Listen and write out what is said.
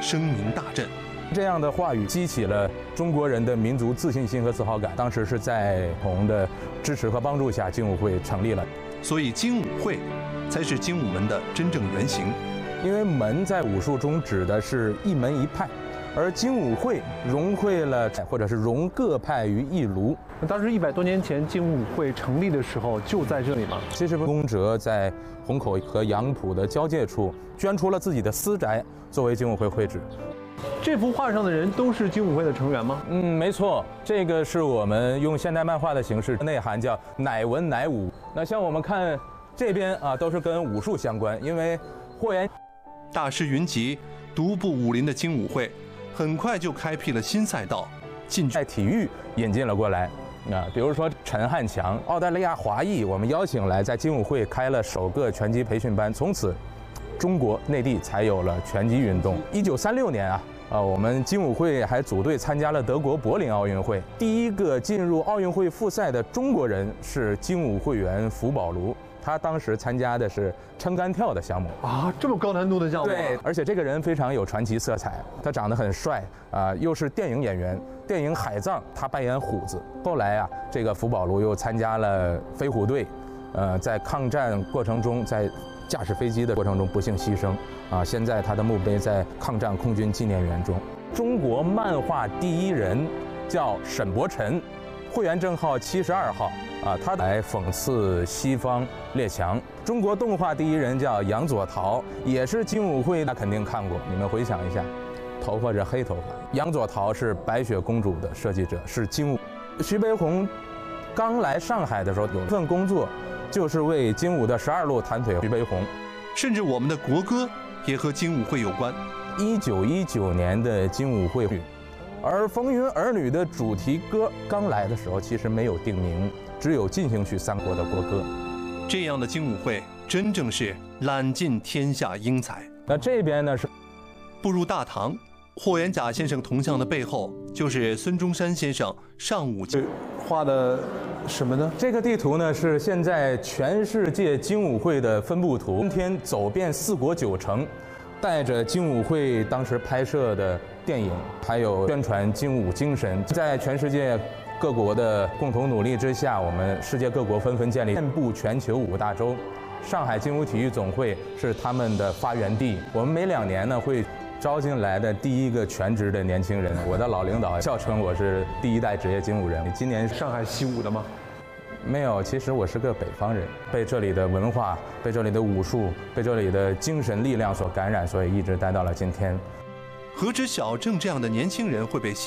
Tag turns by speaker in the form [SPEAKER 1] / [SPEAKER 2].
[SPEAKER 1] 声名大振。
[SPEAKER 2] 这样的话语激起了中国人的民族自信心和自豪感。当时是在红的支持和帮助下，精武会成立了。
[SPEAKER 1] 所以精武会才是精武门的真正原型。
[SPEAKER 2] 因为门在武术中指的是一门一派，而精武会融汇了或者是融各派于一炉。
[SPEAKER 3] 当时100多年前精武会成立的时候就在这里吗？
[SPEAKER 2] 其实龚哲在虹口和杨浦的交界处捐出了自己的私宅作为精武会会址。
[SPEAKER 3] 这幅画上的人都是精武会的成员吗？
[SPEAKER 2] 没错，这个是我们用现代漫画的形式，内涵叫乃文乃武。那像我们看这边啊，都是跟武术相关，因为霍元
[SPEAKER 1] 大师云集，独步武林的精武会，很快就开辟了新赛道，
[SPEAKER 2] 在体育引进了过来。比如说陈汉强，澳大利亚华裔，我们邀请来，在精武会开了首个拳击培训班，从此中国内地才有了拳击运动。1936年我们精武会还组队参加了德国柏林奥运会。第一个进入奥运会复赛的中国人是精武会员福宝卢，他当时参加的是撑杆跳的项目
[SPEAKER 3] 啊，这么高难度的项目。
[SPEAKER 2] 对，而且这个人非常有传奇色彩，他长得很帅又是电影演员，电影《海藏》他扮演虎子。后来这个福宝卢又参加了飞虎队，在抗战过程中，在驾驶飞机的过程中不幸牺牲现在他的墓碑在抗战空军纪念园中。中国漫画第一人叫沈伯辰，会员证号72号他来讽刺西方列强。中国动画第一人叫杨佐陶，也是精武会，大家肯定看过，你们回想一下，头发是黑头发。杨佐陶是白雪公主的设计者，是精武。徐悲鸿刚来上海的时候，有一份工作就是为精武的12路弹腿徐悲鸿，
[SPEAKER 1] 甚至我们的国歌也和精武会有关。
[SPEAKER 2] 1919年的精武会，而《风云儿女》的主题歌刚来的时候其实没有定名，只有进行曲3国的国歌。
[SPEAKER 1] 这样的精武会真正是揽尽天下英才。
[SPEAKER 2] 那这边呢是
[SPEAKER 1] 步入大唐，霍元甲先生铜像的背后就是孙中山先生上午
[SPEAKER 3] 画的什么呢？
[SPEAKER 2] 这个地图呢是现在全世界精武会的分布图。今天走遍4国9城，带着精武会当时拍摄的电影，还有宣传精武精神，在全世界各国的共同努力之下，我们世界各国纷纷建立遍布全球5大洲。上海精武体育总会是他们的发源地。我们每2年呢会招进来的第一个全职的年轻人，我的老领导笑称我是第1代职业精武人。今年
[SPEAKER 3] 上海习武的吗？
[SPEAKER 2] 没有，其实我是个北方人，被这里的文化、被这里的武术、被这里的精神力量所感染，所以一直待到了今天。
[SPEAKER 1] 何止小郑这样的年轻人会被